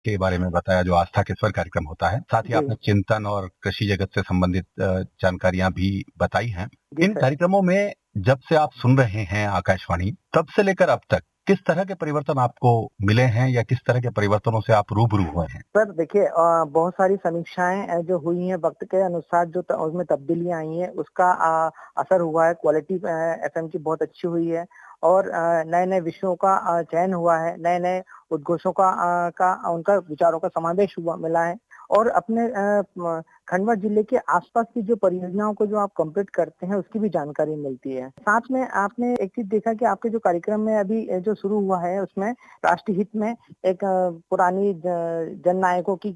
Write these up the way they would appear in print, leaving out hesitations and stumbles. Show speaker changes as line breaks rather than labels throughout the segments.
के बारे में बताया जो आस्था के स्वर कार्यक्रम होता है। साथ ही आपने चिंतन और कृषि जगत से संबंधित जानकारियां भी बताई हैं। इन कार्यक्रमों में जब से आप सुन रहे हैं आकाशवाणी, तब से लेकर अब तक किस तरह के परिवर्तन आपको मिले हैं या किस तरह के परिवर्तनों से आप रूबरू हुए हैं?
सर देखिए, बहुत सारी समीक्षाएं जो हुई हैं वक्त के अनुसार, जो उसमें तब्दीलियां आई हैं उसका असर हुआ है। क्वालिटी एफएम की बहुत अच्छी हुई है और नए नए विषयों का चयन हुआ है, नए नए उद्घोषों का उनका विचारों का समावेश हुआ मिला है। और अपने खंडवा जिले के आसपास की जो परियोजनाओं को जो आप कंप्लीट करते हैं उसकी भी जानकारी मिलती है। साथ में आपने एक चीज देखा कि आपके जो कार्यक्रम में अभी जो शुरू हुआ है उसमें राष्ट्रीय हित में एक पुरानी जन नायकों की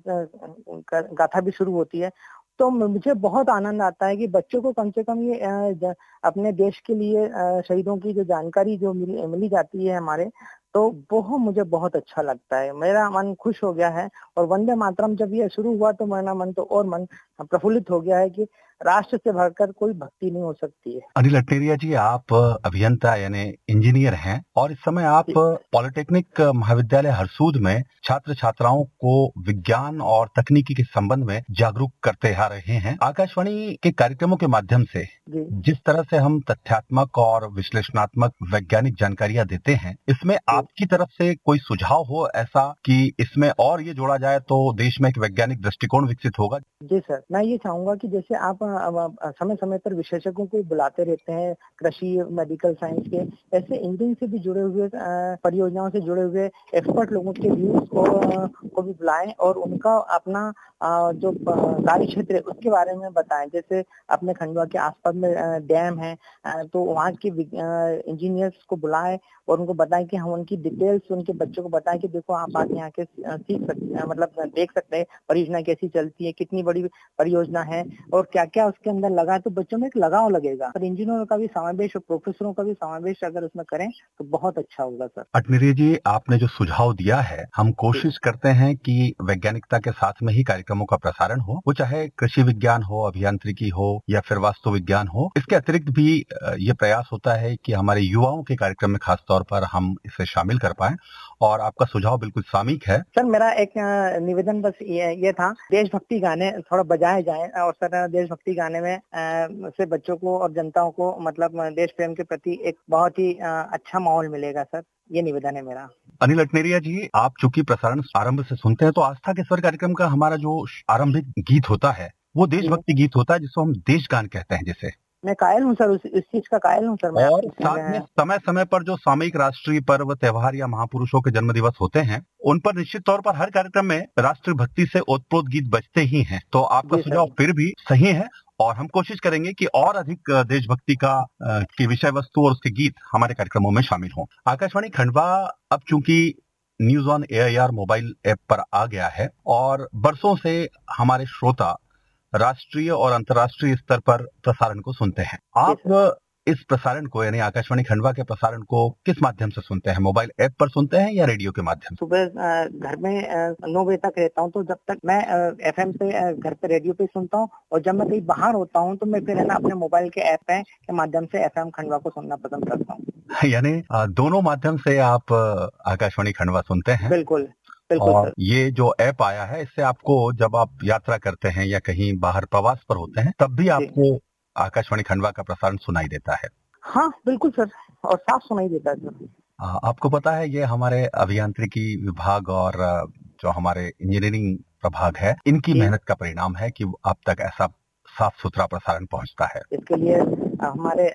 गाथा भी शुरू होती है। तो मुझे बहुत आनंद आता है कि बच्चों को कम से कम ये अपने देश के लिए शहीदों की जो जानकारी जो मिली जाती है हमारे, तो वो मुझे बहुत अच्छा लगता है। मेरा मन खुश हो गया है। और वंदे मातरम जब ये शुरू हुआ तो मेरा मन तो और मन प्रफुल्लित हो गया है कि राष्ट्र से बढ़कर कोई भक्ति नहीं हो सकती है।
अनिल अटनेरिया जी, आप अभियंता यानी इंजीनियर हैं और इस समय आप पॉलिटेक्निक महाविद्यालय हरसूद में छात्र छात्राओं को विज्ञान और तकनीकी के संबंध में जागरूक करते आ रहे हैं। आकाशवाणी के कार्यक्रमों के माध्यम से जिस तरह से हम तथ्यात्मक और विश्लेषणात्मक वैज्ञानिक जानकारियां देते हैं, इसमें आपकी तरफ से कोई सुझाव हो ऐसा कि इसमें और ये जोड़ा जाए तो देश में एक वैज्ञानिक दृष्टिकोण विकसित होगा?
जी सर, मैं ये चाहूंगा कि जैसे आप समय समय पर विशेषज्ञों को बुलाते रहते हैं, कृषि मेडिकल साइंस के, ऐसे इंजीनियरिंग से भी जुड़े हुए परियोजनाओं से जुड़े हुए एक्सपर्ट लोगों के व्यूज को भी बुलाएं और उनका अपना जो कार्य क्षेत्र है उसके बारे में बताएं। जैसे अपने खंडवा के आसपास में डैम है, तो वहाँ के इंजीनियर्स को बुलाएं और उनको बताएं कि हम उनकी डिटेल्स उनके बच्चों को बताएं कि देखो आप आके यहाँ के सीख सकते हैं, मतलब देख सकते हैं परियोजना कैसी चलती है, कितनी बड़ी परियोजना है और क्या क्या उसके अंदर लगा है, तो बच्चों में एक लगाव लगेगा। पर इंजीनियरों का भी समावेश और प्रोफेसरों का भी समावेश अगर उसमें करें तो बहुत अच्छा होगा सर।
अटनेरिया जी, आपने जो सुझाव दिया है, हम कोशिश करते हैं कि वैज्ञानिकता के साथ में ही कार्यक्रमों का प्रसारण हो, वो चाहे कृषि विज्ञान हो, अभियांत्रिकी हो या फिर वास्तु विज्ञान हो। इसके अतिरिक्त भी ये प्रयास होता है कि हमारे युवाओं के कार्यक्रम में खास तौर पर हम इसे शामिल कर पाएं और आपका सुझाव बिल्कुल सामयिक है।
सर मेरा एक निवेदन बस ये था, देशभक्ति गाने थोड़ा बजाए जाएं और सर देशभक्ति गाने में से बच्चों को और जनताओं को मतलब देश प्रेम के प्रति एक बहुत ही अच्छा माहौल मिलेगा सर, ये निवेदन है मेरा।
अनिल अटनेरिया जी, आप चूंकि प्रसारण आरंभ से सुनते हैं तो आस्था के स्वर कार्यक्रम का हमारा जो आरंभिक गीत होता है वो देशभक्ति गीत होता है जिसको हम देशगान कहते हैं। जिसे
मैं कायल हूँ सर, इस चीज का कायल हूँ सर मैं।
और साथ में समय समय पर जो सामयिक राष्ट्रीय पर्व, त्योहार या महापुरुषों के जन्म दिवस होते हैं, उन पर निश्चित तौर पर हर कार्यक्रम में राष्ट्रभक्ति से ओतप्रोत गीत बजते ही हैं। तो आपका सुझाव फिर भी सही है और हम कोशिश करेंगे कि और अधिक देशभक्ति की विषय वस्तु और उसके गीत हमारे कार्यक्रमों में शामिल हों। आकाशवाणी खंडवा अब चूंकि news on AIR mobile app पर आ गया है और बरसों से हमारे श्रोता राष्ट्रीय और अंतर्राष्ट्रीय स्तर पर प्रसारण को सुनते हैं। आप इस प्रसारण को यानी आकाशवाणी खंडवा के प्रसारण को किस माध्यम से सुनते हैं? मोबाइल ऐप पर सुनते हैं या रेडियो के माध्यम से?
सुबह घर में 9 बजे तक रहता हूँ, तो जब तक मैं एफएम पे घर पे रेडियो पे सुनता हूँ और जब मैं कहीं बाहर होता हूँ तो मैं फिर है ना अपने मोबाइल के ऐप के माध्यम से एफएम खंडवा को सुनना पसंद करता हूँ।
यानी दोनों माध्यम से आप आकाशवाणी खंडवा सुनते हैं?
बिल्कुल।
और ये जो ऐप आया है इससे आपको जब आप यात्रा करते हैं या कहीं बाहर प्रवास पर होते हैं तब भी आपको आकाशवाणी खंडवा का प्रसारण सुनाई देता है?
हाँ बिल्कुल सर, और साफ सुनाई देता है सर।
आपको पता है ये हमारे अभियांत्रिकी विभाग और जो हमारे इंजीनियरिंग प्रभाग है, इनकी मेहनत का परिणाम है कि अब तक ऐसा साफ सुथरा प्रसारण पहुंचता है।
इसके लिए हमारे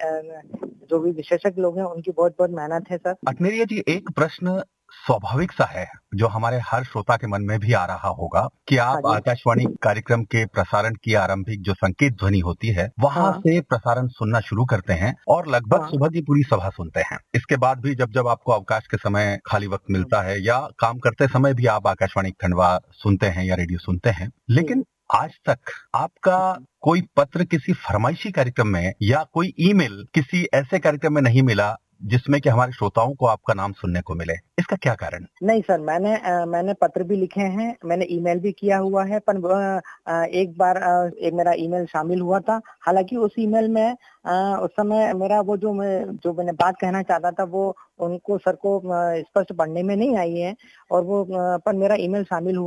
जो भी विशेषज्ञ लोग हैं उनकी बहुत बहुत मेहनत है सर।
अटनेरिया जी, एक प्रश्न स्वाभाविक सा है जो हमारे हर श्रोता के मन में भी आ रहा होगा कि आप आकाशवाणी कार्यक्रम के प्रसारण की आरंभिक जो संकेत ध्वनि होती है वहां से प्रसारण सुनना शुरू करते हैं और लगभग सुबह की पूरी सभा सुनते हैं। इसके बाद भी जब जब आपको अवकाश के समय खाली वक्त मिलता है या काम करते समय भी आप आकाशवाणी खंडवा सुनते हैं या रेडियो सुनते हैं, लेकिन आज तक आपका कोई पत्र किसी फरमाइशी कार्यक्रम में या कोई ईमेल किसी ऐसे कार्यक्रम में नहीं मिला जिसमें कि हमारे श्रोताओं को आपका नाम सुनने को मिले। इसका क्या कारण?
नहीं सर, मैंने पत्र भी लिखे हैं, मैंने ईमेल भी किया हुआ है, पर एक बार एक मेरा ईमेल शामिल हुआ था। हालांकि उस ईमेल में उस समय मेरा वो जो मैंने बात कहना चाहता था वो उनको सर को स्पष्ट पढ़ने में नहीं आई है और वो पर मेरा ईमेल शामिल हुआ